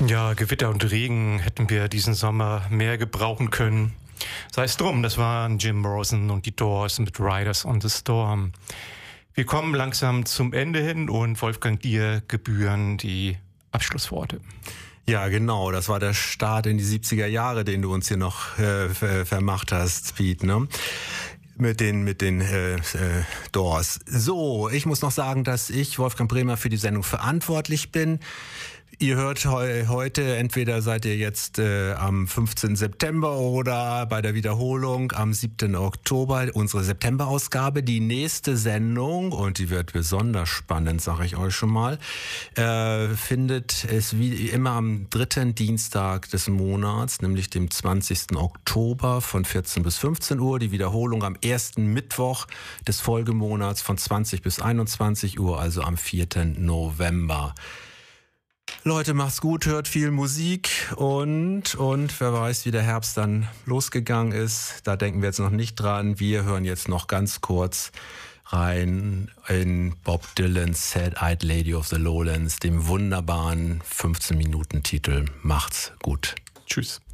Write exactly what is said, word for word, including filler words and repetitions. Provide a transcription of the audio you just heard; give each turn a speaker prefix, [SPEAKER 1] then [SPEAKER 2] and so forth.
[SPEAKER 1] Ja, Gewitter und Regen hätten wir diesen Sommer mehr gebrauchen können. Sei es drum, das waren Jim Morrison und die Doors mit Riders on the Storm. Wir kommen langsam zum Ende hin und Wolfgang, dir gebühren die Abschlussworte.
[SPEAKER 2] Ja, genau, das war der Start in die siebziger Jahre, den du uns hier noch äh, vermacht hast, Pete, ne? Mit den mit den äh, äh, Doors. So, ich muss noch sagen, dass ich, Wolfgang Bremer, für die Sendung verantwortlich bin. Ihr hört heu, heute, entweder seid ihr jetzt äh, am fünfzehnten September oder bei der Wiederholung am siebten Oktober, unsere September-Ausgabe. Die nächste Sendung, und die wird besonders spannend, sage ich euch schon mal, äh, findet es wie immer am dritten Dienstag des Monats, nämlich dem zwanzigsten Oktober von vierzehn bis fünfzehn Uhr. Die Wiederholung am ersten Mittwoch des Folgemonats von zwanzig bis einundzwanzig Uhr, also am vierten November. Leute, macht's gut, hört viel Musik und, und wer weiß, wie der Herbst dann losgegangen ist. Da denken wir jetzt noch nicht dran. Wir hören jetzt noch ganz kurz rein in Bob Dylan's Sad-Eyed Lady of the Lowlands, dem wunderbaren fünfzehn Minuten Titel. Macht's gut.
[SPEAKER 1] Tschüss.